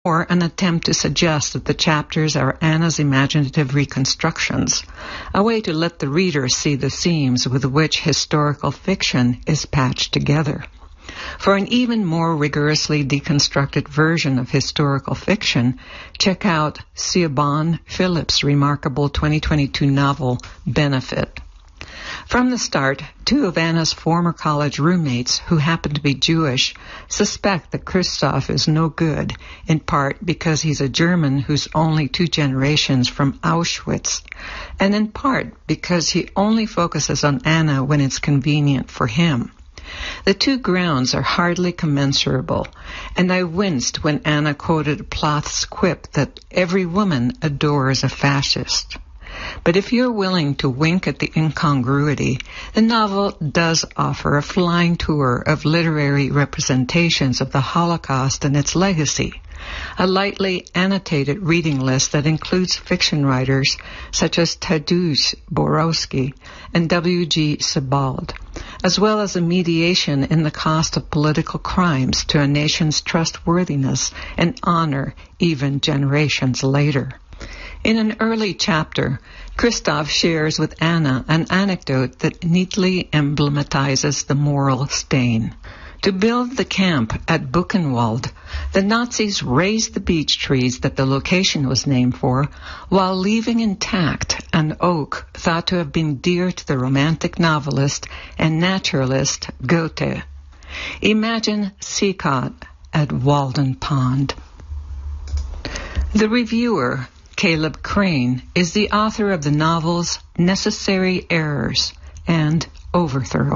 or an attempt to suggest that the chapters are Anna's imaginative reconstructions, a way to let the reader see the seams with which historical fiction is patched together. For an even more rigorously deconstructed version of historical fiction, check out Siobhan Phillips' remarkable 2022 novel, Benefit. From the start, two of Anna's former college roommates, who happen to be Jewish, suspect that Christoph is no good, in part because he's a German who's only 2 generations from Auschwitz, and in part because he only focuses on Anna when it's convenient for him. The two grounds are hardly commensurable, and I winced when Anna quoted Plath's quip that every woman adores a fascist. But if you're willing to wink at the incongruity, the novel does offer a flying tour of literary representations of the Holocaust and its legacy, a lightly annotated reading list that includes fiction writers such as Tadeusz Borowski and W.G. Sebald, as well as a mediation in the cost of political crimes to a nation's trustworthiness and honor even generations later. In an early chapter, Christoph shares with Anna an anecdote that neatly emblematizes the moral stain. To build the camp at Buchenwald, the Nazis razed the beech trees that the location was named for, while leaving intact an oak thought to have been dear to the romantic novelist and naturalist Goethe. Imagine Sicot at Walden Pond. The reviewer, Caleb Crane, is the author of the novels Necessary Errors and Overthrow.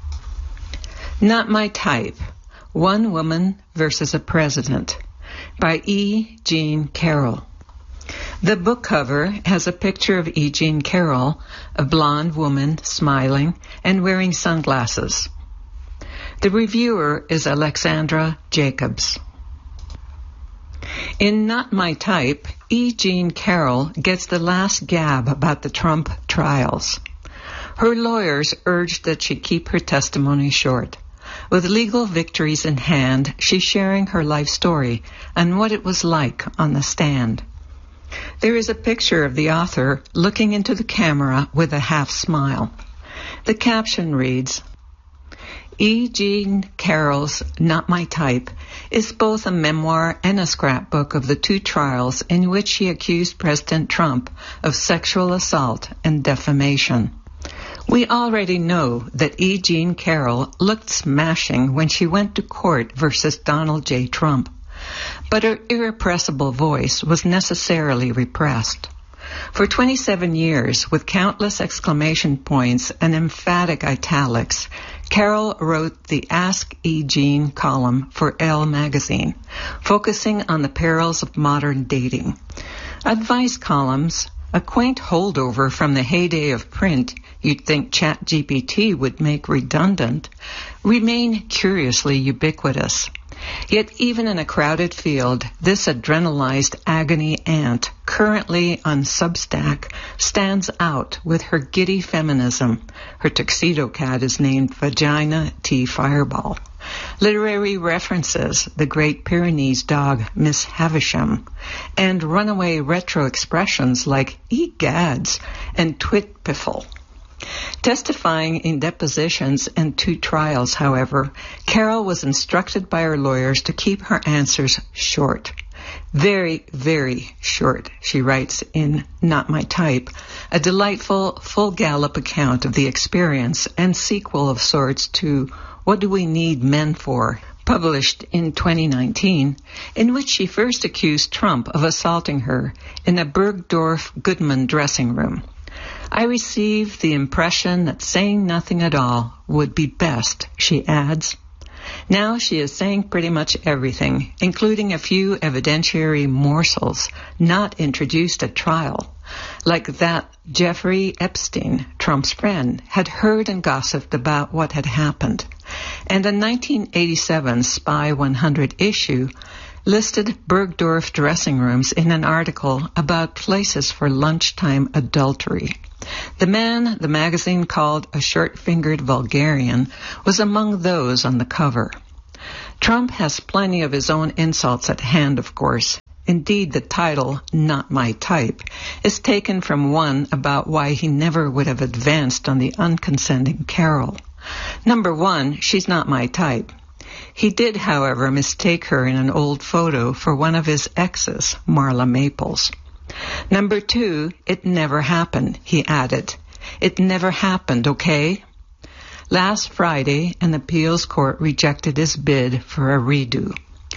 Not My Type, One Woman versus a President, by E. Jean Carroll. The book cover has a picture of E. Jean Carroll, a blonde woman smiling and wearing sunglasses. The reviewer is Alexandra Jacobs. In Not My Type, E. Jean Carroll gets the last gab about the Trump trials. Her lawyers urged that she keep her testimony short. With legal victories in hand, she's sharing her life story and what it was like on the stand. There is a picture of the author looking into the camera with a half smile. The caption reads, E. Jean Carroll's Not My Type is both a memoir and a scrapbook of the 2 trials in which she accused President Trump of sexual assault and defamation. We already know that E. Jean Carroll looked smashing when she went to court versus Donald J. Trump, but her irrepressible voice was necessarily repressed. For 27 years, with countless exclamation points and emphatic italics, Carroll wrote the Ask E. Jean column for Elle magazine, focusing on the perils of modern dating. Advice columns, a quaint holdover from the heyday of print you'd think ChatGPT would make redundant, remain curiously ubiquitous. Yet even in a crowded field, this adrenalized agony aunt, currently on Substack, stands out with her giddy feminism. Her tuxedo cat is named Vagina T. Fireball. Literary references, the Great Pyrenees dog Miss Havisham, and runaway retro expressions like egads and twit piffle. Testifying in depositions and 2 trials, however, Carroll was instructed by her lawyers to keep her answers short. Very, very short, she writes in Not My Type, a delightful, full gallop account of the experience and sequel of sorts to What Do We Need Men For?, published in 2019, in which she first accused Trump of assaulting her in a Bergdorf Goodman dressing room. I received the impression that saying nothing at all would be best, she adds. Now she is saying pretty much everything, including a few evidentiary morsels not introduced at trial, like that Jeffrey Epstein, Trump's friend, had heard and gossiped about what had happened, and a 1987 Spy 100 issue listed Bergdorf dressing rooms in an article about places for lunchtime adultery. The man the magazine called a short-fingered vulgarian was among those on the cover. Trump has plenty of his own insults at hand, of course. Indeed, the title, Not My Type, is taken from one about why he never would have advanced on the unconsenting Carol. Number one, she's not my type. He did, however, mistake her in an old photo for one of his exes, Marla Maples. Number two, it never happened, he added. It never happened, okay? Last Friday, an appeals court rejected his bid for a redo.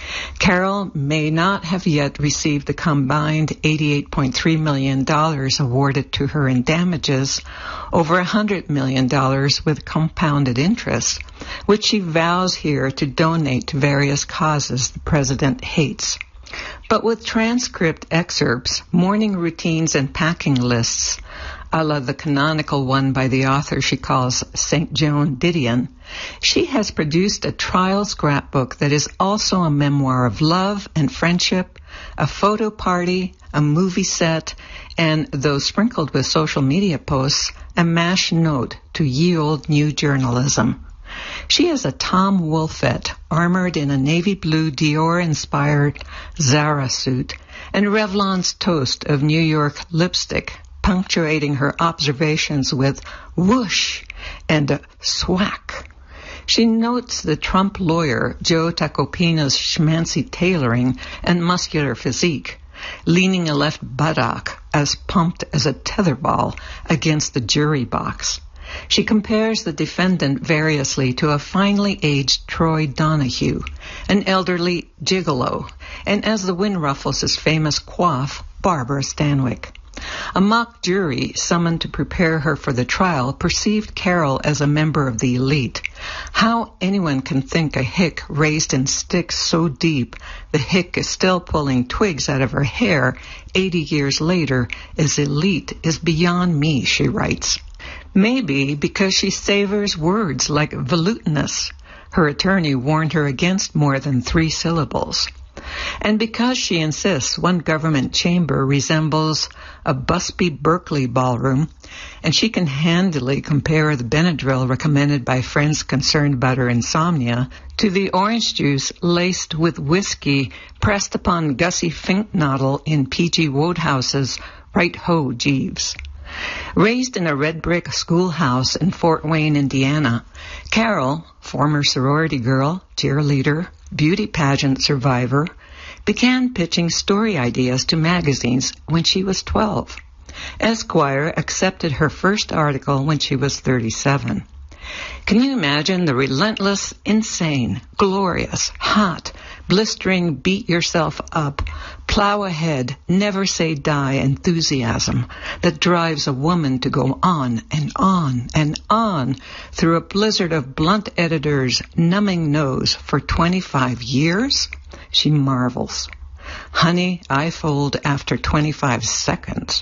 Carol may not have yet received the combined $88.3 million awarded to her in damages, over $100 million with compounded interest, which she vows here to donate to various causes the president hates. But with transcript excerpts, morning routines, and packing lists, a la the canonical one by the author she calls St. Joan Didion, she has produced a trial scrapbook that is also a memoir of love and friendship, a photo party, a movie set, and, though sprinkled with social media posts, a mash note to ye olde new journalism. She is a Tom Wolfette, armored in a navy blue Dior-inspired Zara suit, and Revlon's toast of New York lipstick, punctuating her observations with whoosh and a swack. She notes the Trump lawyer Joe Tacopina's schmancy tailoring and muscular physique, leaning a left buttock as pumped as a tetherball against the jury box. She compares the defendant variously to a finely aged Troy Donahue, an elderly gigolo, and as the wind ruffles his famous coif, Barbara Stanwyck. A mock jury summoned to prepare her for the trial perceived Carol as a member of the elite. How anyone can think a hick raised in sticks so deep the hick is still pulling twigs out of her hair 80 years later is elite is beyond me, she writes. Maybe because she savors words like volutinous. Her attorney warned her against more than 3 syllables. And because she insists one government chamber resembles a Busby Berkeley ballroom, and she can handily compare the Benadryl recommended by friends concerned about her insomnia to the orange juice laced with whiskey pressed upon Gussie Finknottle in P.G. Wodehouse's Right Ho, Jeeves. Raised in a red brick schoolhouse in Fort Wayne, Indiana, Carol, former sorority girl, cheerleader, beauty pageant survivor, began pitching story ideas to magazines when she was 12. Esquire accepted her first article when she was 37. Can you imagine the relentless, insane, glorious, hot, blistering, beat yourself up, plow ahead, never say die enthusiasm that drives a woman to go on and on and on through a blizzard of blunt editors' numbing nose for 25 years? She marvels. Honey, I fold after 25 seconds.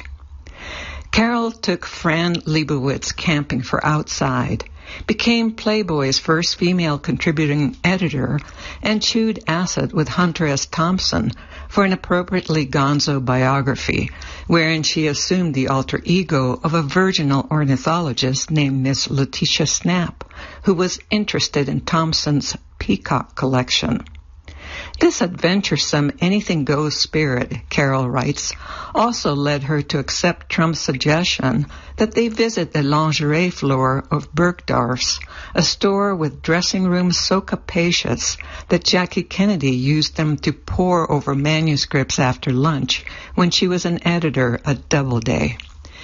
Carol took Fran Lebowitz camping for Outside, became Playboy's first female contributing editor, and chewed acid with Hunter S. Thompson for an appropriately gonzo biography, wherein she assumed the alter ego of a virginal ornithologist named Miss Letitia Snap, who was interested in Thompson's peacock collection. This adventuresome anything-goes spirit, Carol writes, also led her to accept Trump's suggestion that they visit the lingerie floor of Bergdorf's, a store with dressing rooms so capacious that Jackie Kennedy used them to pore over manuscripts after lunch when she was an editor at Doubleday.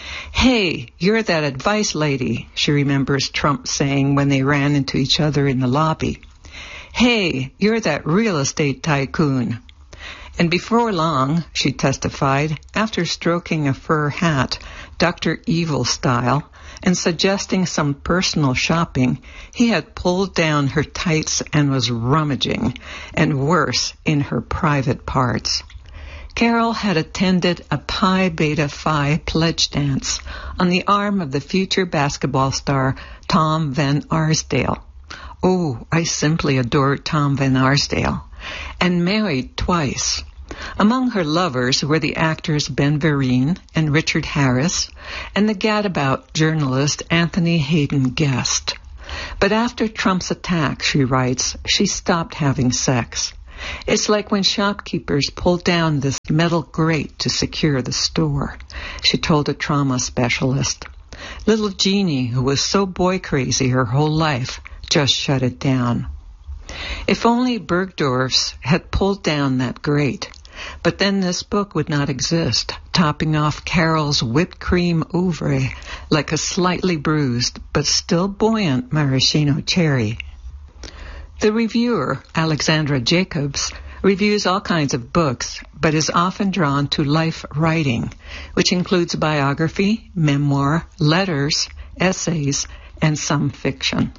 Hey, you're that advice lady, she remembers Trump saying when they ran into each other in the lobby. Hey, you're that real estate tycoon. And before long, she testified, after stroking a fur hat, Dr. Evil style, and suggesting some personal shopping, he had pulled down her tights and was rummaging, and worse, in her private parts. Carol had attended a Pi Beta Phi pledge dance on the arm of the future basketball star Tom Van Arsdale. Oh, I simply adored Tom Van Arsdale. And married twice. Among her lovers were the actors Ben Vereen and Richard Harris, and the gadabout journalist Anthony Hayden Guest. But after Trump's attack, she writes, she stopped having sex. It's like when shopkeepers pulled down this metal grate to secure the store, she told a trauma specialist. Little Jeannie, who was so boy crazy her whole life, just shut it down. If only Bergdorf's had pulled down that grate. But then this book would not exist, topping off Carol's whipped cream oeuvre like a slightly bruised but still buoyant maraschino cherry. The reviewer, Alexandra Jacobs, reviews all kinds of books, but is often drawn to life writing, which includes biography, memoir, letters, essays, and some fiction.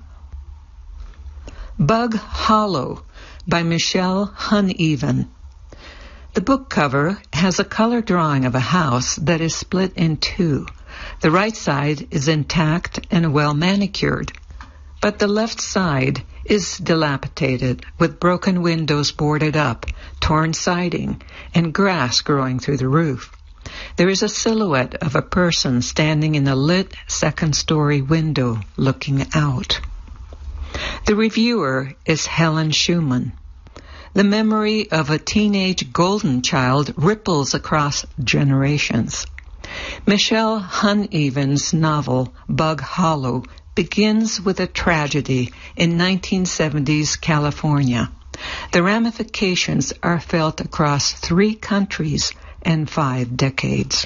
Bug Hollow by Michelle Huneven. The book cover has a color drawing of a house that is split in two. The right side is intact and well manicured, but the left side is dilapidated, with broken windows boarded up, torn siding, and grass growing through the roof. There is a silhouette of a person standing in a lit second-story window looking out. The reviewer is Helen Schumann. The memory of a teenage golden child ripples across generations. Michelle Huneven's novel, Bug Hollow, begins with a tragedy in 1970s California. The ramifications are felt across 3 countries and 5 decades.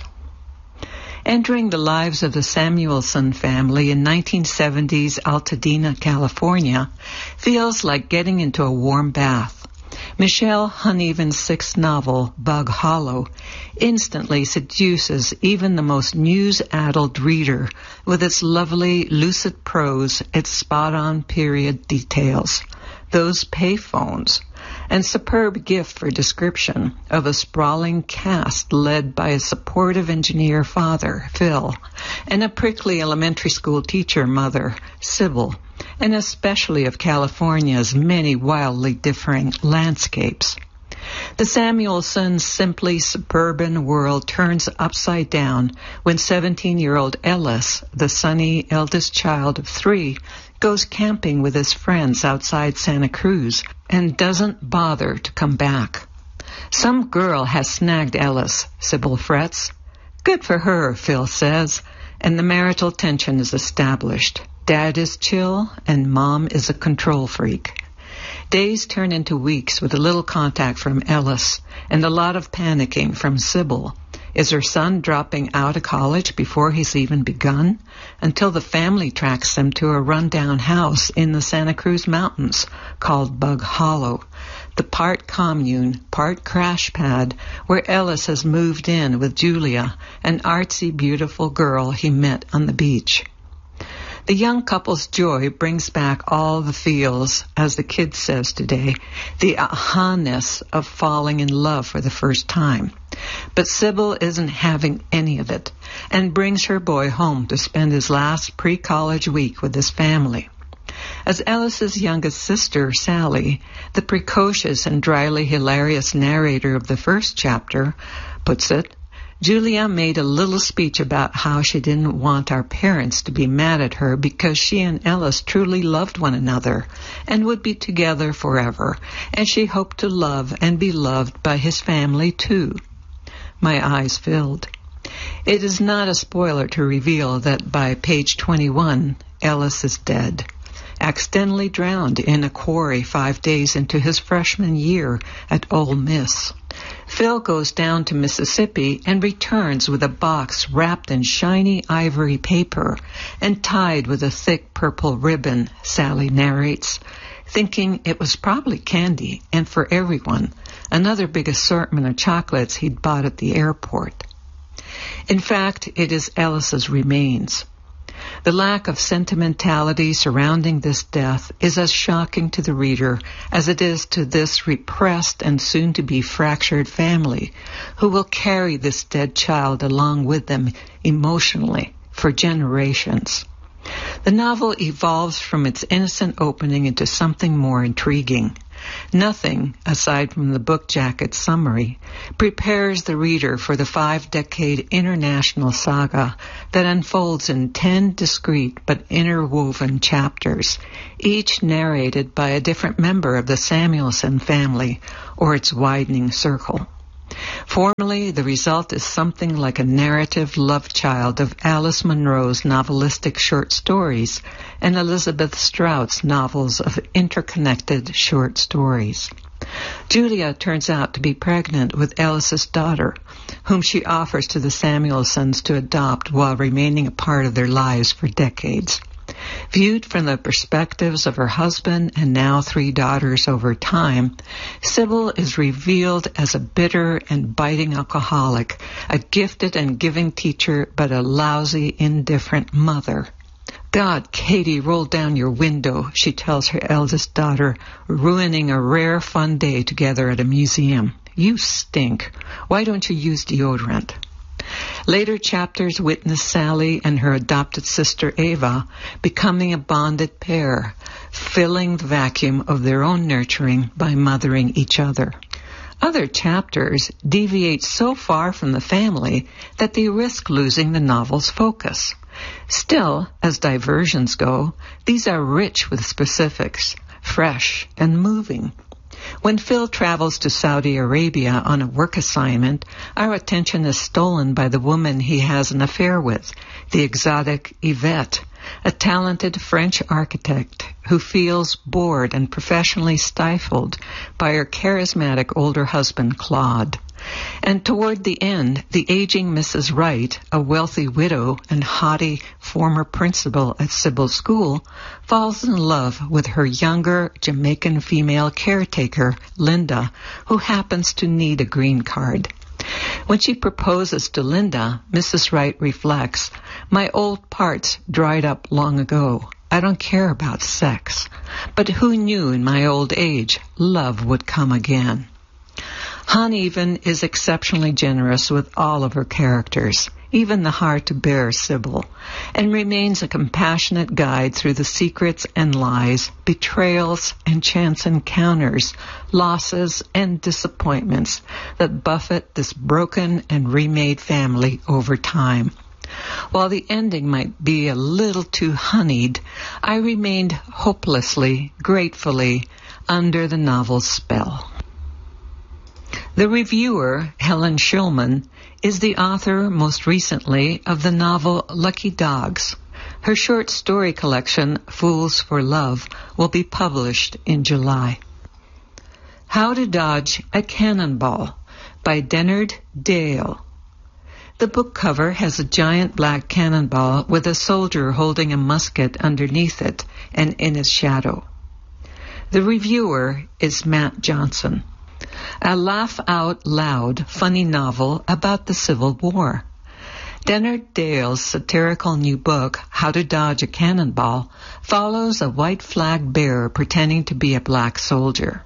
Entering the lives of the Samuelson family in 1970s Altadena, California, feels like getting into a warm bath. Michelle Huneven's 6th novel, Bug Hollow, instantly seduces even the most news-addled reader with its lovely, lucid prose, its spot-on period details, those payphones, and superb gift for description of a sprawling cast led by a supportive engineer father, Phil, and a prickly elementary school teacher mother, Sybil, and especially of California's many wildly differing landscapes. The Samuelsons' simply suburban world turns upside down when 17-year-old Ellis, the sunny eldest child of 3, goes camping with his friends outside Santa Cruz and doesn't bother to come back. Some girl has snagged Ellis, Sybil frets. Good for her, Phil says, and the marital tension is established. Dad is chill, and Mom is a control freak. Days turn into weeks with a little contact from Ellis and a lot of panicking from Sybil. Is her son dropping out of college before he's even begun? Until the family tracks them to a rundown house in the Santa Cruz Mountains called Bug Hollow, the part commune, part crash pad where Ellis has moved in with Julia, an artsy, beautiful girl he met on the beach. The young couple's joy brings back all the feels, as the kid says today, the aha-ness of falling in love for the first time. But Sybil isn't having any of it, and brings her boy home to spend his last pre-college week with his family. As Ellis's youngest sister, Sally, the precocious and dryly hilarious narrator of the first chapter, puts it, Julia made a little speech about how she didn't want our parents to be mad at her because she and Ellis truly loved one another and would be together forever, and she hoped to love and be loved by his family too. My eyes filled. It is not a spoiler to reveal that by page 21, Ellis is dead, accidentally drowned in a quarry 5 days into his freshman year at Ole Miss. Phil goes down to Mississippi and returns with a box wrapped in shiny ivory paper and tied with a thick purple ribbon, Sally narrates, thinking it was probably candy and for everyone, another big assortment of chocolates he'd bought at the airport. In fact, it is Ellis's remains. The lack of sentimentality surrounding this death is as shocking to the reader as it is to this repressed and soon-to-be fractured family, who will carry this dead child along with them emotionally for generations. The novel evolves from its innocent opening into something more intriguing. Nothing, aside from the book jacket summary, prepares the reader for the 5-decade international saga that unfolds in 10 discrete but interwoven chapters, each narrated by a different member of the Samuelson family or its widening circle. Formally, the result is something like a narrative love child of Alice Munro's novelistic short stories and Elizabeth Strout's novels of interconnected short stories. Julia turns out to be pregnant with Alice's daughter, whom she offers to the Samuelsons to adopt while remaining a part of their lives for decades. Viewed from the perspectives of her husband and now 3 daughters over time, Sybil is revealed as a bitter and biting alcoholic, a gifted and giving teacher, but a lousy, indifferent mother. "God, Katie, roll down your window," she tells her eldest daughter, ruining a rare fun day together at a museum. "You stink. Why don't you use deodorant?" Later chapters witness Sally and her adopted sister Ava becoming a bonded pair, filling the vacuum of their own nurturing by mothering each other. Other chapters deviate so far from the family that they risk losing the novel's focus. Still, as diversions go, these are rich with specifics, fresh and moving. When Phil travels to Saudi Arabia on a work assignment, our attention is stolen by the woman he has an affair with, the exotic Yvette, a talented French architect who feels bored and professionally stifled by her charismatic older husband, Claude. And toward the end, the aging Mrs. Wright, a wealthy widow and haughty former principal at Sybil's school, falls in love with her younger Jamaican female caretaker, Linda, who happens to need a green card. When she proposes to Linda, Mrs. Wright reflects, "My old parts dried up long ago. I don't care about sex. But who knew in my old age love would come again?" Han Even is exceptionally generous with all of her characters, even the hard-to-bear Sybil, and remains a compassionate guide through the secrets and lies, betrayals and chance encounters, losses and disappointments that buffet this broken and remade family over time. While the ending might be a little too honeyed, I remained hopelessly, gratefully under the novel's spell. The reviewer, Helen Shulman, is the author most recently of the novel Lucky Dogs. Her short story collection, Fools for Love, will be published in July. How to Dodge a Cannonball by Dennard Dale. The book cover has a giant black cannonball with a soldier holding a musket underneath it and in its shadow. The reviewer is Matt Johnson. A laugh-out-loud, funny novel about the Civil War. Dennard Dale's satirical new book, How to Dodge a Cannonball, follows a white flag bearer pretending to be a black soldier.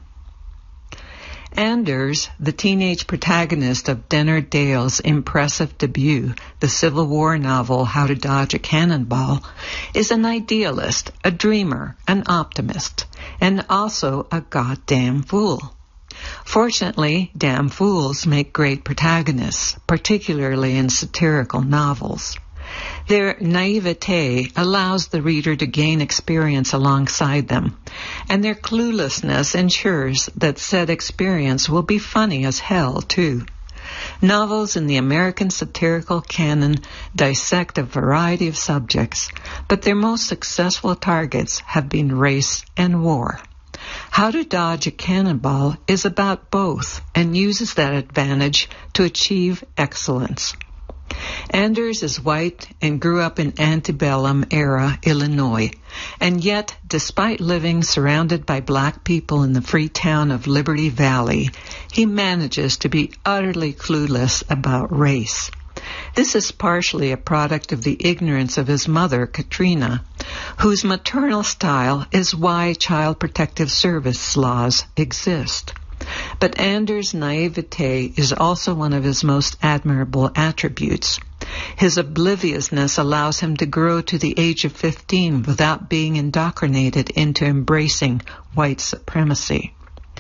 Anders, the teenage protagonist of Dennard Dale's impressive debut, the Civil War novel How to Dodge a Cannonball, is an idealist, a dreamer, an optimist, and also a goddamn fool. Fortunately, damn fools make great protagonists, particularly in satirical novels. Their naivete allows the reader to gain experience alongside them, and their cluelessness ensures that said experience will be funny as hell, too. Novels in the American satirical canon dissect a variety of subjects, but their most successful targets have been race and war. How to Dodge a Cannonball is about both and uses that advantage to achieve excellence. Anders is white and grew up in antebellum era Illinois, and yet, despite living surrounded by black people in the free town of Liberty Valley, he manages to be utterly clueless about race. This is partially a product of the ignorance of his mother, Katrina, whose maternal style is why Child Protective Service laws exist. But Anders' naivete is also one of his most admirable attributes. His obliviousness allows him to grow to the age of 15 without being indoctrinated into embracing white supremacy.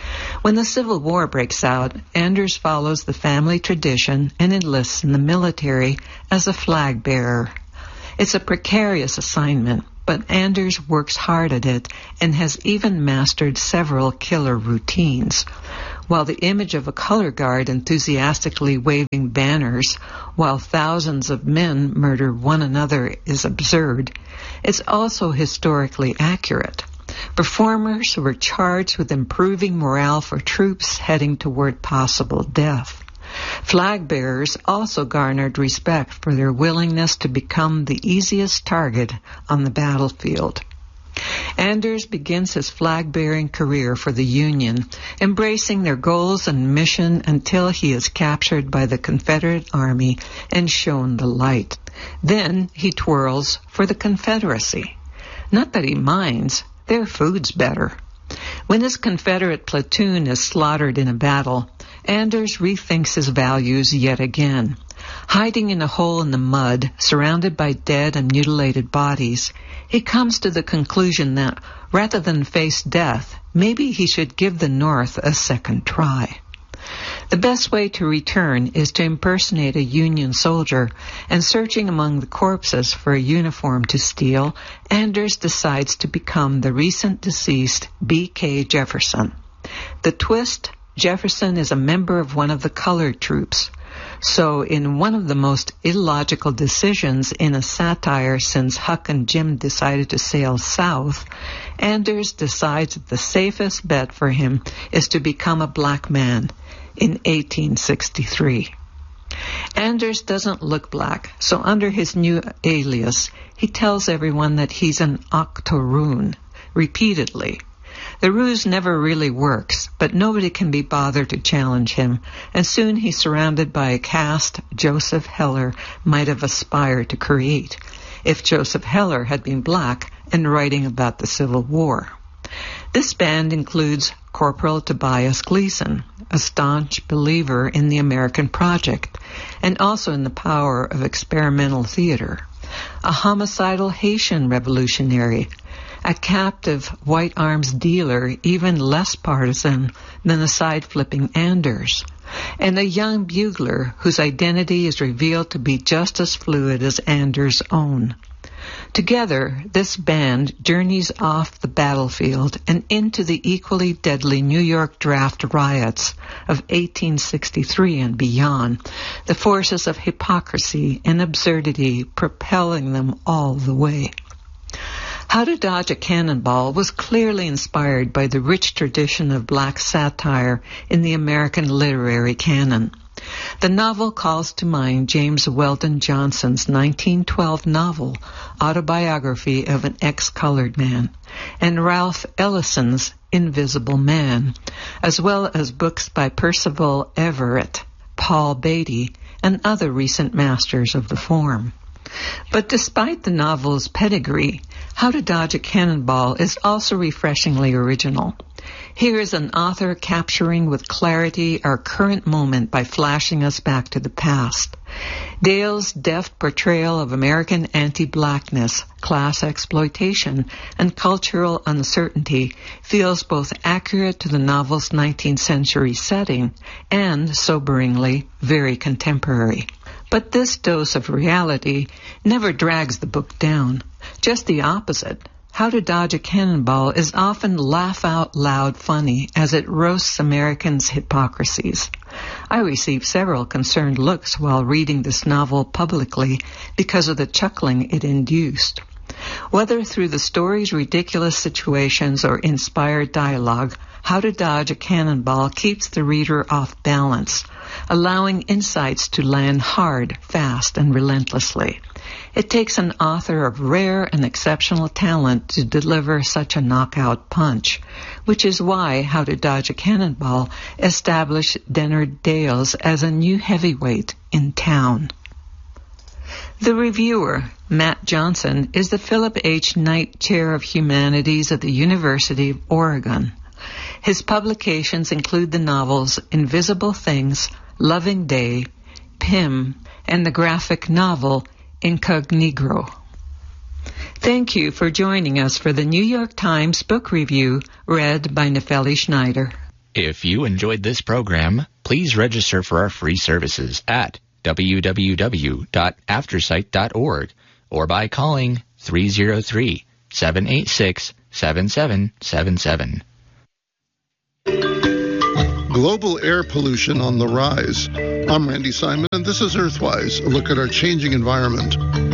When the Civil War breaks out, Anders follows the family tradition and enlists in the military as a flag bearer. It's a precarious assignment, but Anders works hard at it and has even mastered several killer routines. While the image of a color guard enthusiastically waving banners while thousands of men murder one another is absurd, it's also historically accurate. Performers were charged with improving morale for troops heading toward possible death. Flag bearers also garnered respect for their willingness to become the easiest target on the battlefield. Anders begins his flag-bearing career for the Union, embracing their goals and mission until he is captured by the Confederate Army and shown the light. Then he twirls for the Confederacy. Not that he minds, their food's better. When his Confederate platoon is slaughtered in a battle, Anders rethinks his values yet again. Hiding in a hole in the mud, surrounded by dead and mutilated bodies, he comes to the conclusion that, rather than face death, maybe he should give the North a second try. The best way to return is to impersonate a Union soldier, and searching among the corpses for a uniform to steal, Anders decides to become the recent deceased B.K. Jefferson. The twist: Jefferson is a member of one of the colored troops. So in one of the most illogical decisions in a satire since Huck and Jim decided to sail south, Anders decides that the safest bet for him is to become a black man in 1863. Anders doesn't look black, so under his new alias, he tells everyone that he's an octoroon, repeatedly. The ruse never really works, but nobody can be bothered to challenge him, and soon he's surrounded by a cast Joseph Heller might have aspired to create, if Joseph Heller had been black and writing about the Civil War. This band includes Corporal Tobias Gleason, a staunch believer in the American project, and also in the power of experimental theater, a homicidal Haitian revolutionary, a captive white arms dealer even less partisan than the side-flipping Anders, and a young bugler whose identity is revealed to be just as fluid as Anders' own. Together, this band journeys off the battlefield and into the equally deadly New York draft riots of 1863 and beyond, the forces of hypocrisy and absurdity propelling them all the way. How to Dodge a Cannonball was clearly inspired by the rich tradition of black satire in the American literary canon. The novel calls to mind James Weldon Johnson's 1912 novel, Autobiography of an Ex-Colored Man, and Ralph Ellison's Invisible Man, as well as books by Percival Everett, Paul Beatty, and other recent masters of the form. But despite the novel's pedigree, How to Dodge a Cannonball is also refreshingly original. Here is an author capturing with clarity our current moment by flashing us back to the past. Dale's deft portrayal of American anti-blackness, class exploitation, and cultural uncertainty feels both accurate to the novel's 19th century setting and, soberingly, very contemporary. But this dose of reality never drags the book down. Just the opposite. How to Dodge a Cannonball is often laugh-out-loud funny as it roasts Americans' hypocrisies. I received several concerned looks while reading this novel publicly because of the chuckling it induced. Whether through the story's ridiculous situations or inspired dialogue, How to Dodge a Cannonball keeps the reader off balance, allowing insights to land hard, fast, and relentlessly. It takes an author of rare and exceptional talent to deliver such a knockout punch, which is why How to Dodge a Cannonball established Dennard Dales as a new heavyweight in town. The reviewer, Matt Johnson, is the Philip H. Knight Chair of Humanities at the University of Oregon. His publications include the novels Invisible Things, Loving Day, Pym, and the graphic novel Incognegro. Thank you for joining us for the New York Times Book Review, read by Nefeli Schneider. If you enjoyed this program, please register for our free services at www.aftersight.org or by calling 303-786-7777. Global air pollution on the rise. I'm Randy Simon, and this is Earthwise, a look at our changing environment.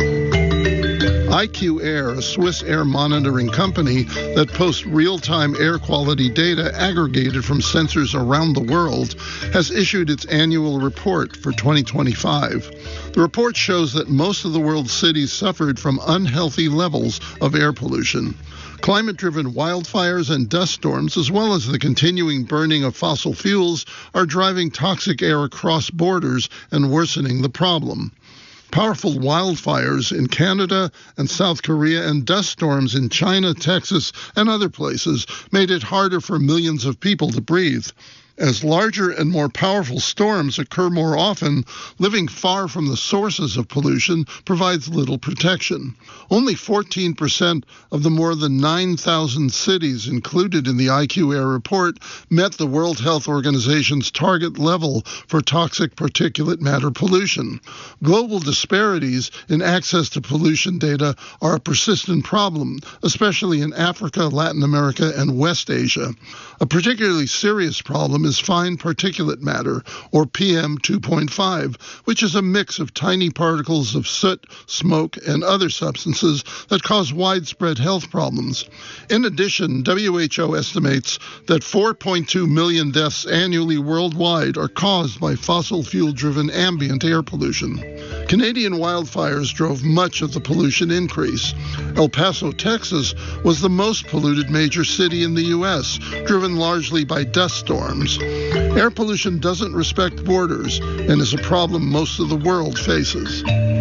IQ Air, a Swiss air monitoring company that posts real-time air quality data aggregated from sensors around the world, has issued its annual report for 2025. The report shows that most of the world's cities suffered from unhealthy levels of air pollution. Climate-driven wildfires and dust storms, as well as the continuing burning of fossil fuels, are driving toxic air across borders and worsening the problem. Powerful wildfires in Canada and South Korea and dust storms in China, Texas, and other places made it harder for millions of people to breathe. As larger and more powerful storms occur more often, living far from the sources of pollution provides little protection. Only 14% of the more than 9,000 cities included in the IQ Air report met the World Health Organization's target level for toxic particulate matter pollution. Global disparities in access to pollution data are a persistent problem, especially in Africa, Latin America, and West Asia. A particularly serious problem is fine particulate matter, or PM 2.5, which is a mix of tiny particles of soot, smoke, and other substances that cause widespread health problems. In addition, WHO estimates that 4.2 million deaths annually worldwide are caused by fossil fuel-driven ambient air pollution. Canadian wildfires drove much of the pollution increase. El Paso, Texas, was the most polluted major city in the U.S., driven largely by dust storms. Air pollution doesn't respect borders and is a problem most of the world faces.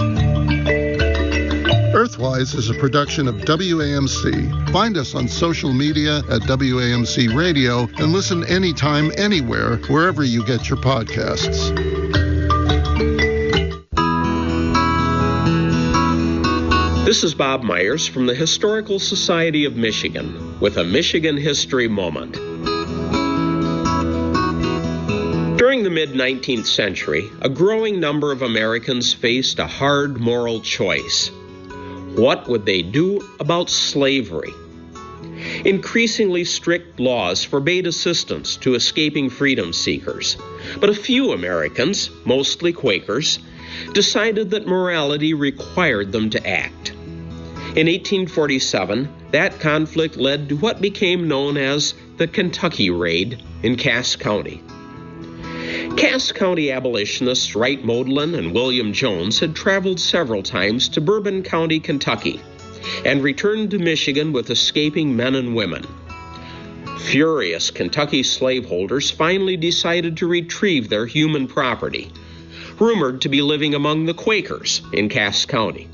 Earthwise is a production of WAMC. Find us on social media at WAMC Radio and listen anytime, anywhere, wherever you get your podcasts. This is Bob Myers from the Historical Society of Michigan with a Michigan History Moment. During the mid-19th century, a growing number of Americans faced a hard moral choice. What would they do about slavery? Increasingly strict laws forbade assistance to escaping freedom seekers, but a few Americans, mostly Quakers, decided that morality required them to act. In 1847, that conflict led to what became known as the Kentucky Raid in Cass County. Cass County abolitionists Wright Modlin and William Jones had traveled several times to Bourbon County, Kentucky, and returned to Michigan with escaping men and women. Furious Kentucky slaveholders finally decided to retrieve their human property, rumored to be living among the Quakers in Cass County.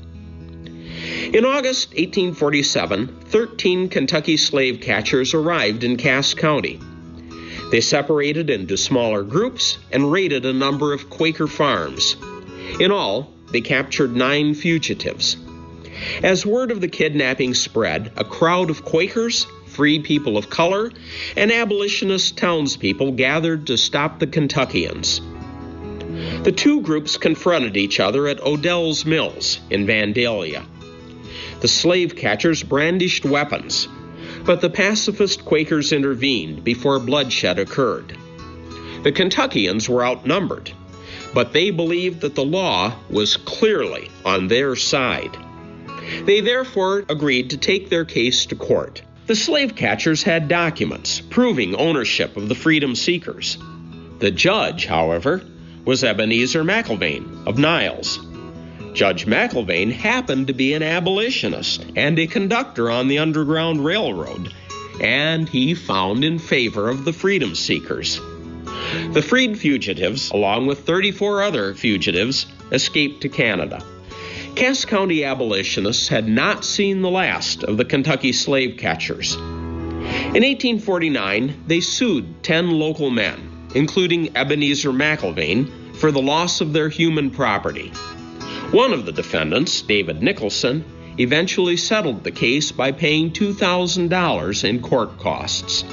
In August 1847, 13 Kentucky slave catchers arrived in Cass County. They separated into smaller groups and raided a number of Quaker farms. In all, they captured 9 fugitives. As word of the kidnapping spread, a crowd of Quakers, free people of color, and abolitionist townspeople gathered to stop the Kentuckians. The two groups confronted each other at Odell's Mills in Vandalia. The slave catchers brandished weapons, but the pacifist Quakers intervened before bloodshed occurred. The Kentuckians were outnumbered, but they believed that the law was clearly on their side. They therefore agreed to take their case to court. The slave catchers had documents proving ownership of the freedom seekers. The judge, however, was Ebenezer McIlvaine of Niles. Judge McIlvaine happened to be an abolitionist and a conductor on the Underground Railroad, and he found in favor of the freedom seekers. The freed fugitives, along with 34 other fugitives, escaped to Canada. Cass County abolitionists had not seen the last of the Kentucky slave catchers. In 1849, they sued 10 local men, including Ebenezer McIlvaine, for the loss of their human property. One of the defendants, David Nicholson, eventually settled the case by paying $2,000 in court costs.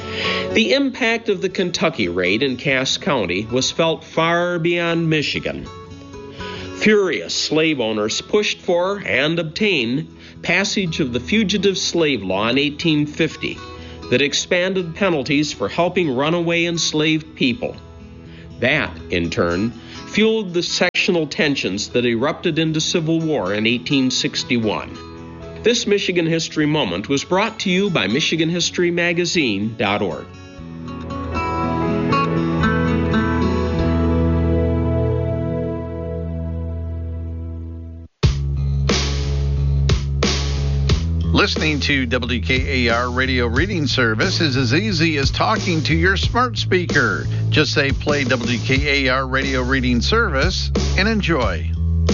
The impact of the Kentucky raid in Cass County was felt far beyond Michigan. Furious slave owners pushed for and obtained passage of the Fugitive Slave Law in 1850 that expanded penalties for helping runaway enslaved people. That, in turn, fueled the sectional tensions that erupted into Civil War in 1861. This Michigan History Moment was brought to you by MichiganHistoryMagazine.org. Listening to WKAR Radio Reading Service is as easy as talking to your smart speaker. Just say play WKAR Radio Reading Service and enjoy.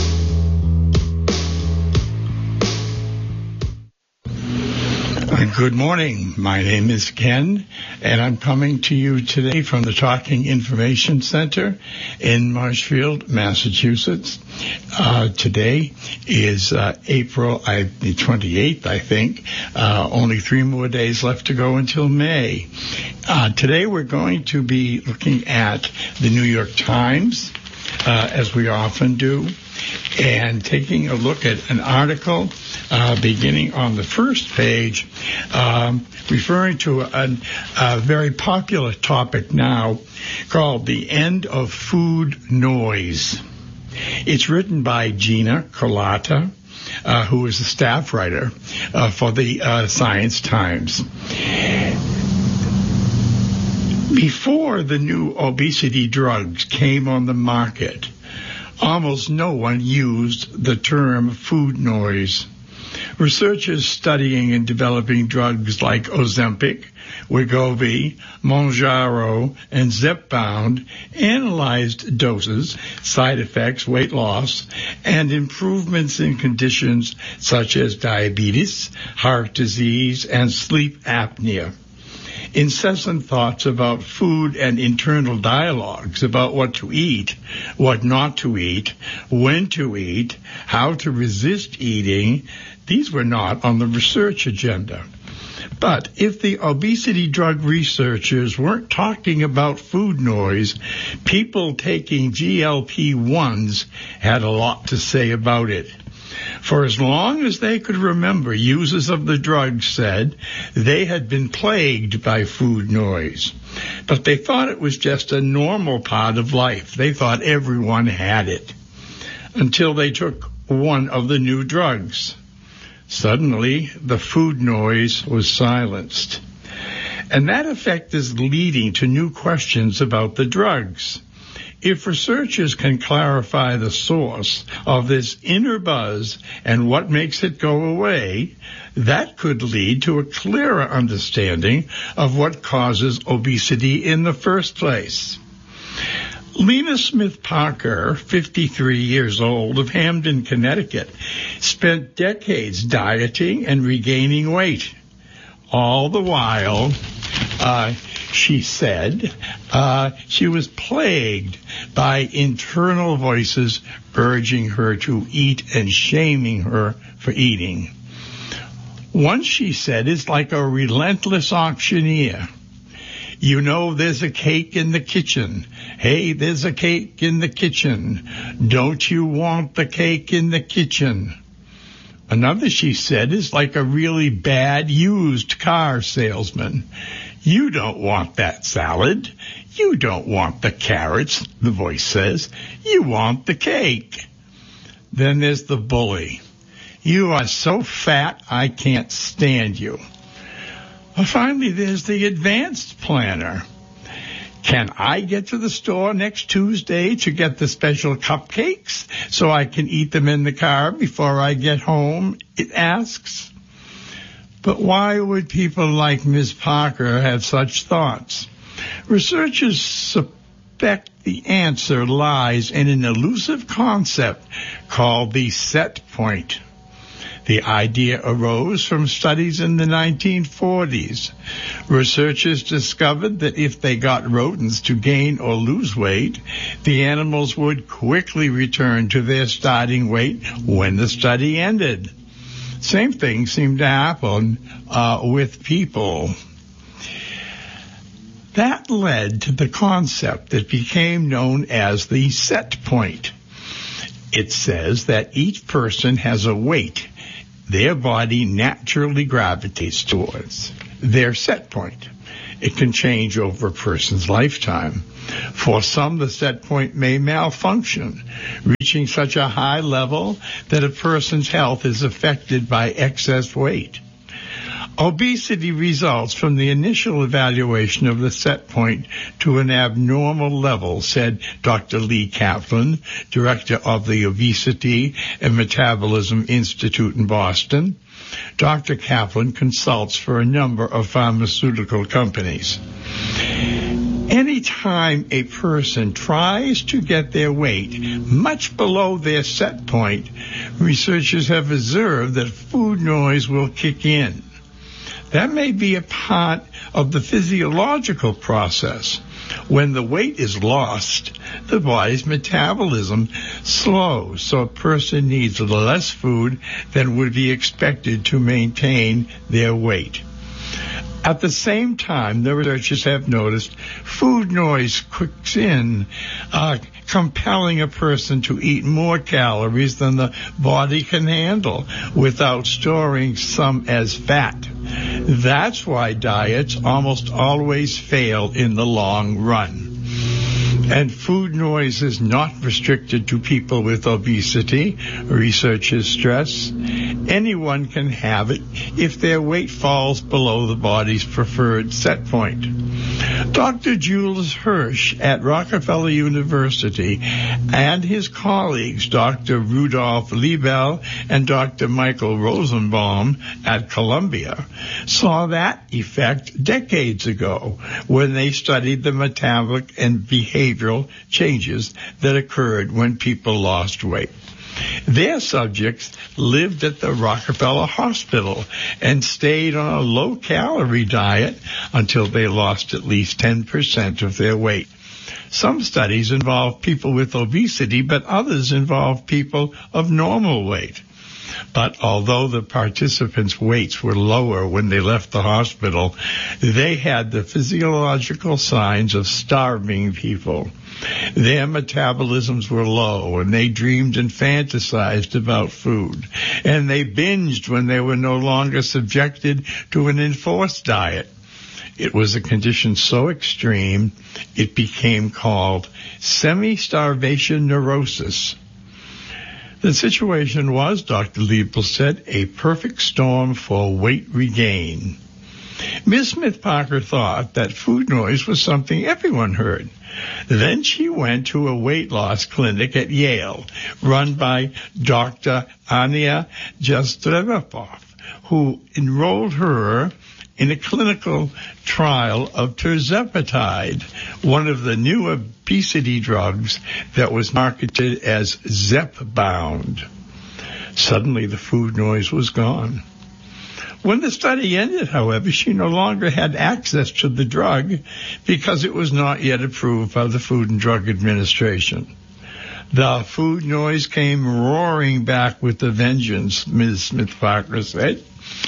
Good morning. My name is Ken, and I'm coming to you today from the Talking Information Center in Marshfield, Massachusetts. Today is April the 28th, I think. Only 3 more days left to go until May. Today we're going to be looking at the New York Times, as we often do, and taking a look at an article beginning on the first page, referring to a very popular topic now called The End of Food Noise. It's written by Gina Carlotta, who is a staff writer for the Science Times. Before the new obesity drugs came on the market, almost no one used the term food noise. Researchers studying and developing drugs like Ozempic, Wegovy, Mounjaro, and Zepbound analyzed doses, side effects, weight loss, and improvements in conditions such as diabetes, heart disease, and sleep apnea. Incessant thoughts about food and internal dialogues about what to eat, what not to eat, when to eat, how to resist eating, these were not on the research agenda. But if the obesity drug researchers weren't talking about food noise, people taking GLP-1s had a lot to say about it. For as long as they could remember, users of the drug said they had been plagued by food noise. But they thought it was just a normal part of life. They thought everyone had it. Until they took one of the new drugs. Suddenly, the food noise was silenced. And that effect is leading to new questions about the drugs. If researchers can clarify the source of this inner buzz and what makes it go away, that could lead to a clearer understanding of what causes obesity in the first place. Lena Smith Parker, 53 years old, of Hamden, Connecticut, spent decades dieting and regaining weight. All the while, she said, she was plagued by internal voices urging her to eat and shaming her for eating. One, she said, is like a relentless auctioneer. You know there's a cake in the kitchen. Hey, there's a cake in the kitchen. Don't you want the cake in the kitchen? Another, she said, is like a really bad used car salesman. You don't want that salad. You don't want the carrots, the voice says. You want the cake. Then there's the bully. You are so fat, I can't stand you. Finally, there's the advanced planner. Can I get to the store next Tuesday to get the special cupcakes so I can eat them in the car before I get home? It asks. But why would people like Ms. Parker have such thoughts? Researchers suspect the answer lies in an elusive concept called the set point. The idea arose from studies in the 1940s. Researchers discovered that if they got rodents to gain or lose weight, the animals would quickly return to their starting weight when the study ended. Same thing seemed to happen with people. That led to the concept that became known as the set point. It says that each person has a weight their body naturally gravitates towards, their set point. It can change over a person's lifetime. For some, the set point may malfunction, reaching such a high level that a person's health is affected by excess weight. Obesity results from the initial evaluation of the set point to an abnormal level, said Dr. Lee Kaplan, director of the Obesity and Metabolism Institute in Boston. Dr. Kaplan consults for a number of pharmaceutical companies. Anytime a person tries to get their weight much below their set point, researchers have observed that food noise will kick in. That may be a part of the physiological process. When the weight is lost, the body's metabolism slows, so a person needs less food than would be expected to maintain their weight. At the same time, the researchers have noticed food noise kicks in, compelling a person to eat more calories than the body can handle without storing some as fat. That's why diets almost always fail in the long run. And food noise is not restricted to people with obesity, researchers stress. Anyone can have it if their weight falls below the body's preferred set point. Dr. Jules Hirsch at Rockefeller University and his colleagues, Dr. Rudolf Liebel and Dr. Michael Rosenbaum at Columbia, saw that effect decades ago when they studied the metabolic and behavioral changes that occurred when people lost weight. Their subjects lived at the Rockefeller Hospital and stayed on a low-calorie diet until they lost at least 10% of their weight. Some studies involve people with obesity, but others involve people of normal weight. But although the participants' weights were lower when they left the hospital, they had the physiological signs of starving people. Their metabolisms were low, and they dreamed and fantasized about food. And they binged when they were no longer subjected to an enforced diet. It was a condition so extreme, it became called semi-starvation neurosis. The situation was, Dr. Liebel said, a perfect storm for weight regain. Ms. Smith-Parker thought that food noise was something everyone heard. Then she went to a weight loss clinic at Yale, run by Dr. Ania Jastreboff, who enrolled her in a clinical trial of tirzepatide, one of the new obesity drugs that was marketed as Zepbound. Suddenly, the food noise was gone. When the study ended, however, she no longer had access to the drug because it was not yet approved by the Food and Drug Administration. The food noise came roaring back with a vengeance, Ms. Smith-Parker said.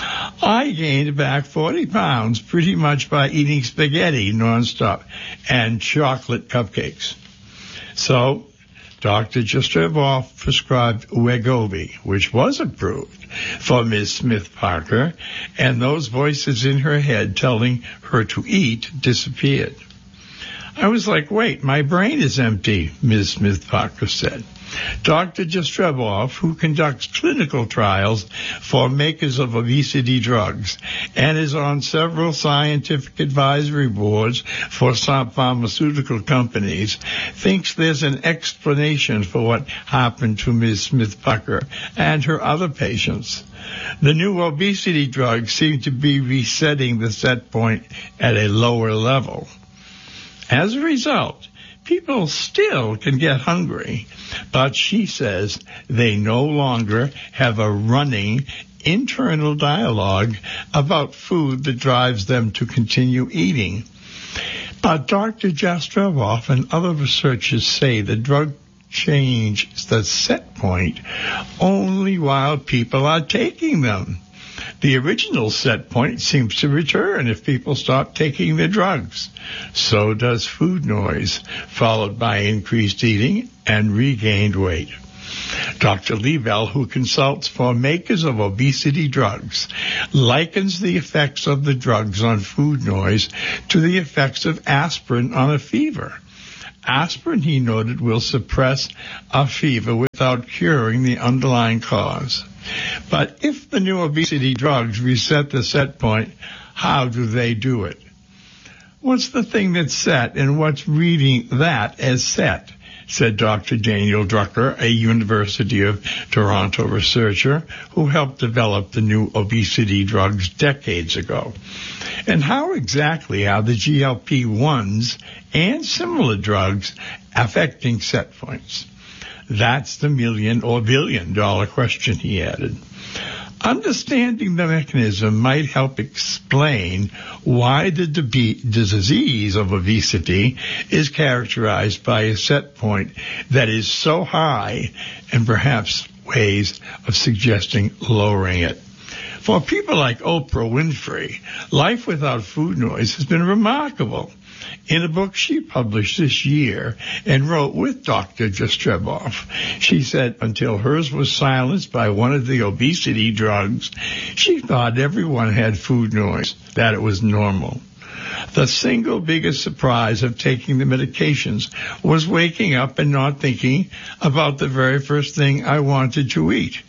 I gained back 40 pounds pretty much by eating spaghetti nonstop and chocolate cupcakes. So Dr. Jastreboff prescribed Wegovy, which was approved for Ms. Smith-Parker, and those voices in her head telling her to eat disappeared. I was like, wait, my brain is empty, Ms. Smith-Parker said. Dr. Jastreboff, who conducts clinical trials for makers of obesity drugs and is on several scientific advisory boards for some pharmaceutical companies, thinks there's an explanation for what happened to Ms. Smith-Parker and her other patients. The new obesity drugs seem to be resetting the set point at a lower level. As a result, people still can get hungry, but she says they no longer have a running internal dialogue about food that drives them to continue eating. But Dr. Jastreboff and other researchers say the drug changes the set point only while people are taking them. The original set point seems to return if people stop taking their drugs. So does food noise, followed by increased eating and regained weight. Dr. Liebel, who consults for makers of obesity drugs, likens the effects of the drugs on food noise to the effects of aspirin on a fever. Aspirin, he noted, will suppress a fever without curing the underlying cause. But if the new obesity drugs reset the set point, how do they do it? What's the thing that's set and what's reading that as set? Said Dr. Daniel Drucker, a University of Toronto researcher who helped develop the new obesity drugs decades ago. And how exactly are the GLP-1s and similar drugs affecting set points? That's the $1 or $1 billion question, he added. Understanding the mechanism might help explain why the disease of obesity is characterized by a set point that is so high and perhaps ways of suggesting lowering it. For people like Oprah Winfrey, life without food noise has been remarkable. In a book she published this year and wrote with Dr. Jastreboff, she said until hers was silenced by one of the obesity drugs, she thought everyone had food noise, that it was normal. The single biggest surprise of taking the medications was waking up and not thinking about the very first thing I wanted to eat,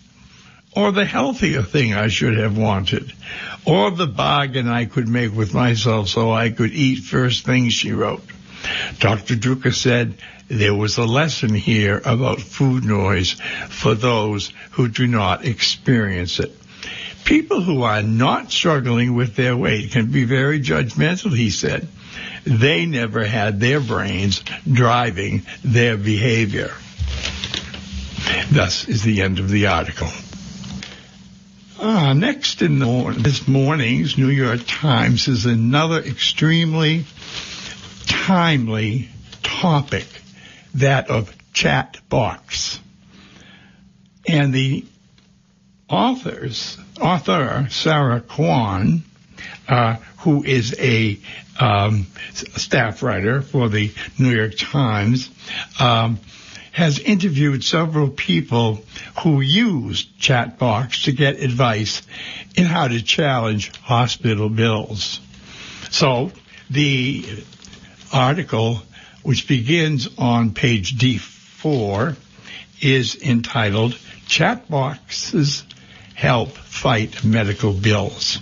or the healthier thing I should have wanted, or the bargain I could make with myself so I could eat first thing, she wrote. Dr. Drucker said there was a lesson here about food noise for those who do not experience it. People who are not struggling with their weight can be very judgmental, he said. They never had their brains driving their behavior. Thus is the end of the article. Next in this morning's New York Times is another extremely timely topic, that of chat box. And the author, Sarah Kwan, who is a staff writer for the New York Times, has interviewed several people who used Chatbox to get advice in how to challenge hospital bills. So the article, which begins on page D4, is entitled Chatboxes Help Fight Medical Bills.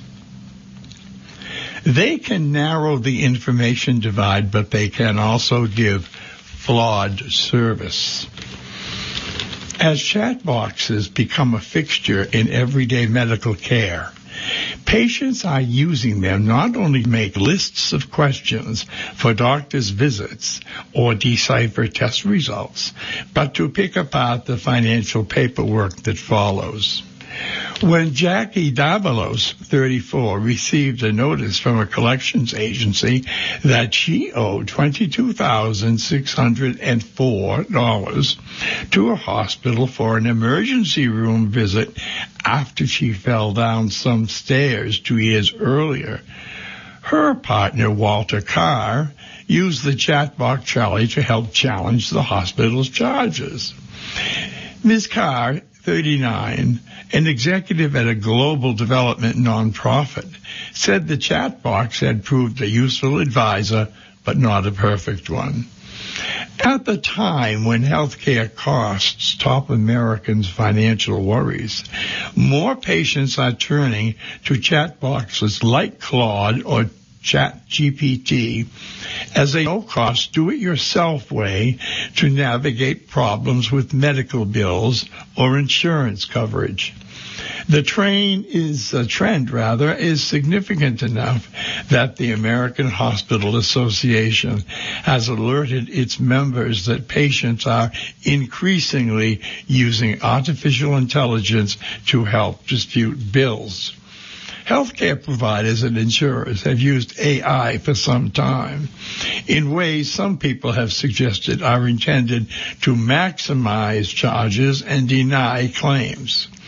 They can narrow the information divide, but they can also give flawed service. As chat boxes become a fixture in everyday medical care, patients are using them not only to make lists of questions for doctors' visits or decipher test results, but to pick apart the financial paperwork that follows. When Jackie Davalos, 34, received a notice from a collections agency that she owed $22,604 to a hospital for an emergency room visit after she fell down some stairs 2 years earlier, her partner, Walter Carr, used the chatbot Charlie to help challenge the hospital's charges. Ms. Carr, 39, an executive at a global development nonprofit, said the chat box had proved a useful advisor, but not a perfect one. At the time when healthcare costs top Americans' financial worries, more patients are turning to chat boxes like Claude or ChatGPT as a no-cost, do-it-yourself way to navigate problems with medical bills or insurance coverage. The trend is significant enough that the American Hospital Association has alerted its members that patients are increasingly using artificial intelligence to help dispute bills. Healthcare providers and insurers have used AI for some time in ways some people have suggested are intended to maximize charges and deny claims.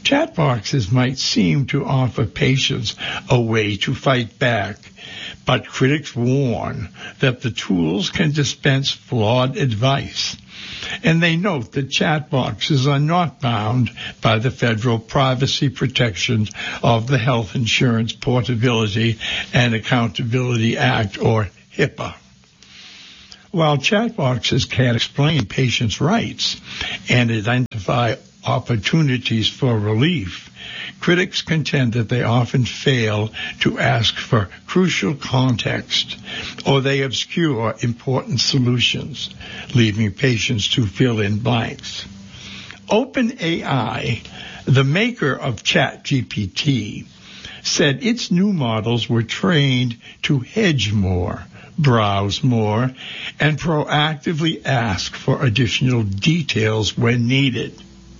Chat boxes might seem to offer patients a way to fight back, but critics warn that the tools can dispense flawed advice. And they note that chat boxes are not bound by the federal privacy protections of the Health Insurance Portability and Accountability Act, or HIPAA. While chat boxes can explain patients' rights and identify opportunities for relief, critics contend that they often fail to ask for crucial context, or they obscure important solutions, leaving patients to fill in blanks. OpenAI, the maker of ChatGPT, said its new models were trained to hedge more, browse more, and proactively ask for additional details when needed.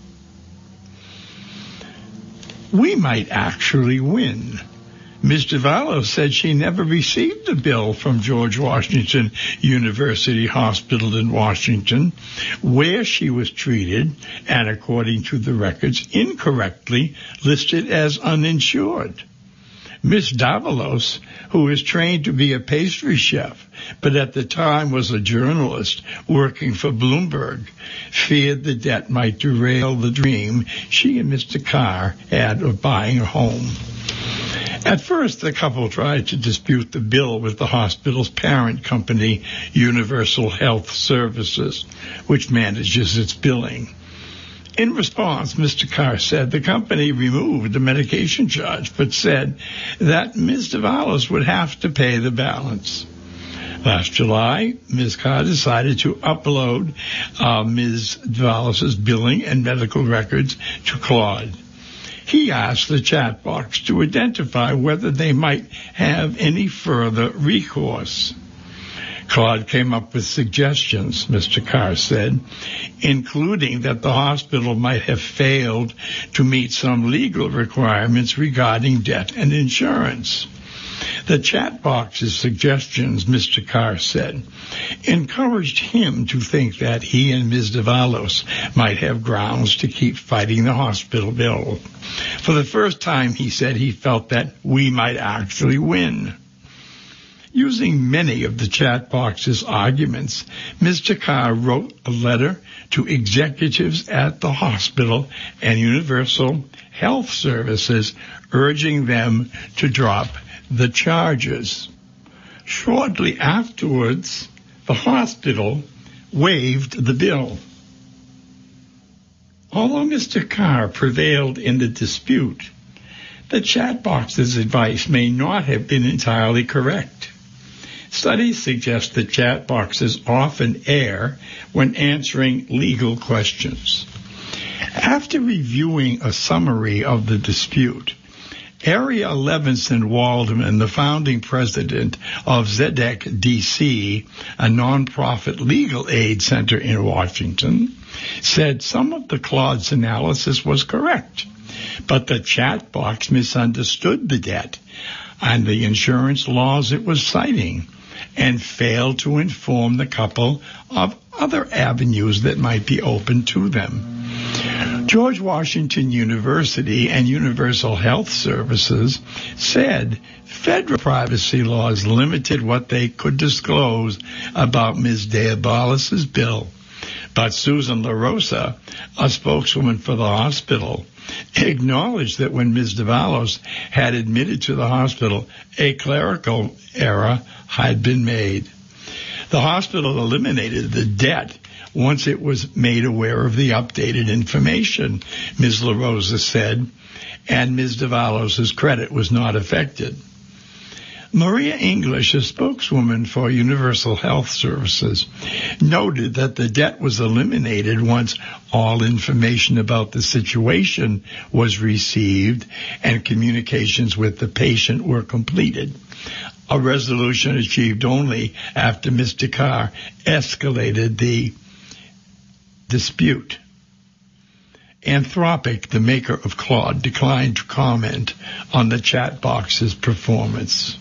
We might actually win. Ms. DeVallo said she never received a bill from George Washington University Hospital in Washington, where she was treated and, according to the records, incorrectly listed as uninsured. Ms. Davalos, who is trained to be a pastry chef, but at the time was a journalist working for Bloomberg, feared the debt might derail the dream she and Mr. Carr had of buying a home. At first, the couple tried to dispute the bill with the hospital's parent company, Universal Health Services, which manages its billing. In response, Mr. Carr said the company removed the medication charge, but said that Ms. DeVallos would have to pay the balance. Last July, Ms. Carr decided to upload Ms. DeVallos' billing and medical records to Claude. He asked the chat box to identify whether they might have any further recourse. Claude came up with suggestions, Mr. Carr said, including that the hospital might have failed to meet some legal requirements regarding debt and insurance. The chat box's suggestions, Mr. Carr said, encouraged him to think that he and Ms. DeVallos might have grounds to keep fighting the hospital bill. For the first time, he said he felt that we might actually win. Using many of the chat box's arguments, Mr. Carr wrote a letter to executives at the hospital and Universal Health Services urging them to drop the charges. Shortly afterwards, the hospital waived the bill. Although Mr. Carr prevailed in the dispute, the chat box's advice may not have been entirely correct. Studies suggest that chat boxes often err when answering legal questions. After reviewing a summary of the dispute, Area Levinson Waldman, the founding president of Zedek DC, a nonprofit legal aid center in Washington, said some of the Claude's analysis was correct, but the chat box misunderstood the debt and the insurance laws it was citing, and failed to inform the couple of other avenues that might be open to them. George Washington University and Universal Health Services said federal privacy laws limited what they could disclose about Ms. DeVallos' bill. But Susan LaRosa, a spokeswoman for the hospital, acknowledged that when Ms. DeVallos had admitted to the hospital, a clerical error had been made. The hospital eliminated the debt once it was made aware of the updated information, Ms. LaRosa said, and Ms. DeVallos' credit was not affected. Maria English, a spokeswoman for Universal Health Services, noted that the debt was eliminated once all information about the situation was received and communications with the patient were completed. A resolution achieved only after Mr. Carr escalated the dispute. Anthropic, the maker of Claude, declined to comment on the chat box's performance.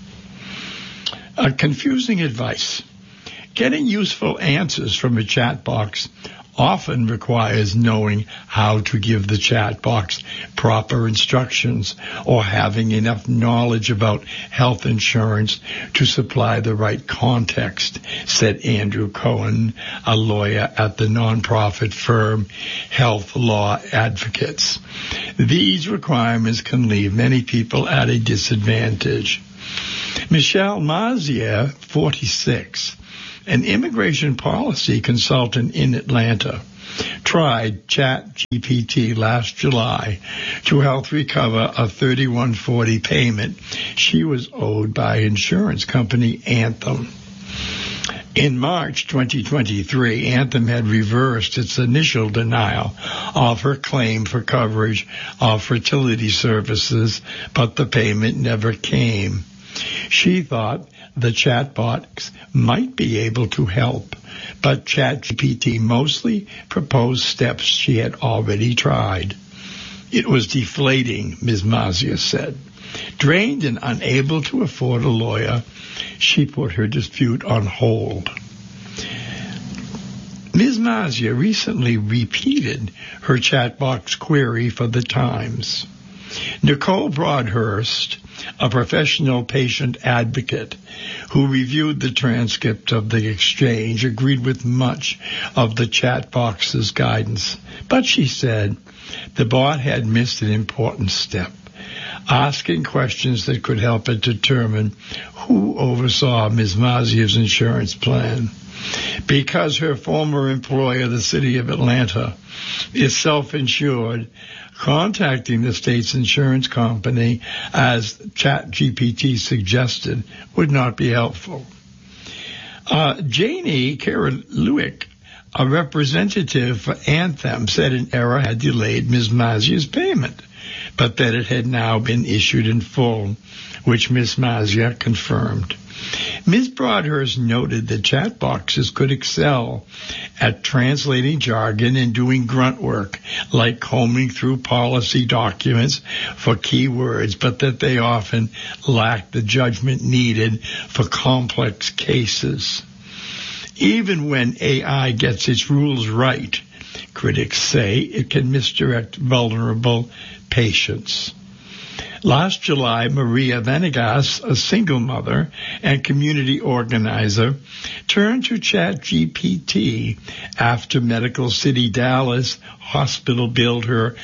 Confusing advice. Getting useful answers from a chat box often requires knowing how to give the chat box proper instructions or having enough knowledge about health insurance to supply the right context, said Andrew Cohen, a lawyer at the nonprofit firm Health Law Advocates. These requirements can leave many people at a disadvantage. Michelle Mazier, 46, an immigration policy consultant in Atlanta, tried ChatGPT last July to help recover a $31.40 payment she was owed by insurance company Anthem. In March 2023, Anthem had reversed its initial denial of her claim for coverage of fertility services, but the payment never came. She thought the chatbots might be able to help, but ChatGPT mostly proposed steps she had already tried. It was deflating, Ms. Mazier said. Drained and unable to afford a lawyer, she put her dispute on hold. Ms. Mazier recently repeated her chatbox query for the Times. Nicole Broadhurst, a professional patient advocate who reviewed the transcript of the exchange, agreed with much of the chat box's guidance. But she said the bot had missed an important step, asking questions that could help it determine who oversaw Ms. Mazier's insurance plan. Because her former employer, the city of Atlanta, is self-insured, contacting the state's insurance company, as ChatGPT suggested, would not be helpful. Janie Karaluik, a representative for Anthem, said an error had delayed Ms. Mazier's payment, but that it had now been issued in full, which Ms. Mazier confirmed. Ms. Broadhurst noted that chat boxes could excel at translating jargon and doing grunt work, like combing through policy documents for keywords, but that they often lacked the judgment needed for complex cases. Even when AI gets its rules right, critics say it can misdirect vulnerable patients. Last July, Maria Venegas, a single mother and community organizer, turned to ChatGPT after Medical City Dallas Hospital billed her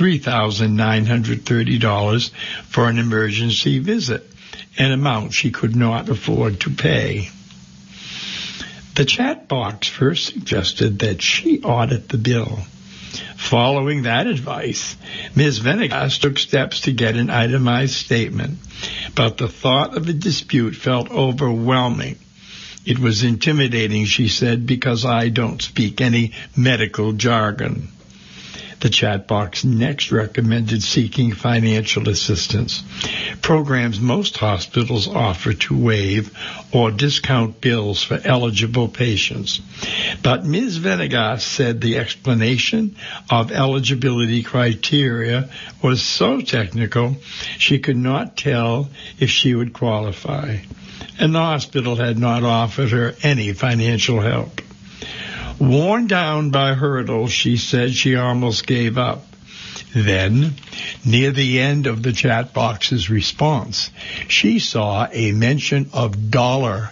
$3,930 for an emergency visit, an amount she could not afford to pay. The chat box first suggested that she audit the bill. Following that advice, Ms. Venegas took steps to get an itemized statement, but the thought of a dispute felt overwhelming. It was intimidating, she said, because I don't speak any medical jargon. The chat box next recommended seeking financial assistance, programs most hospitals offer to waive or discount bills for eligible patients. But Ms. Venegas said the explanation of eligibility criteria was so technical she could not tell if she would qualify, and the hospital had not offered her any financial help. Worn down by hurdles, she said she almost gave up. Then, near the end of the chat box's response, she saw a mention of $4,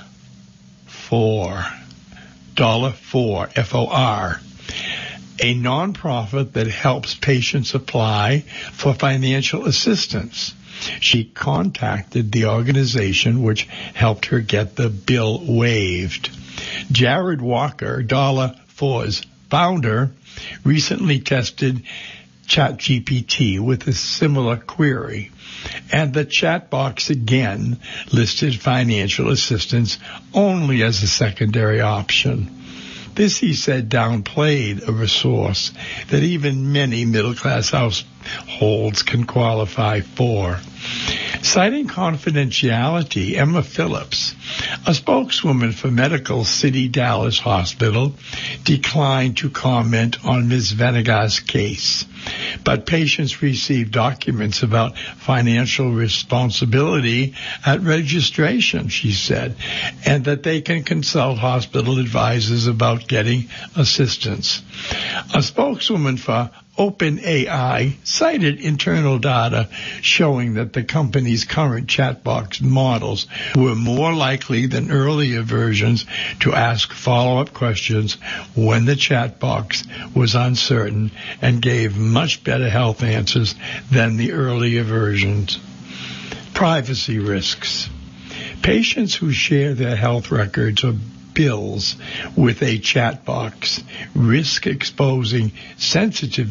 F-O-R, a nonprofit that helps patients apply for financial assistance. She contacted the organization, which helped her get the bill waived. Jared Walker, $4's founder, recently tested ChatGPT with a similar query, and the chat box again listed financial assistance only as a secondary option. This, he said, downplayed a resource that even many middle-class households can qualify for. Citing confidentiality, Emma Phillips, a spokeswoman for Medical City Dallas Hospital, declined to comment on Ms. Venegas' case. But patients receive documents about financial responsibility at registration, she said, and that they can consult hospital advisors about getting assistance. A spokeswoman for OpenAI cited internal data showing that the company's current chatbot models were more likely than earlier versions to ask follow-up questions when the chatbot was uncertain and gave much better health answers than the earlier versions. Privacy risks. Patients who share their health records or bills with a chat box risk exposing sensitive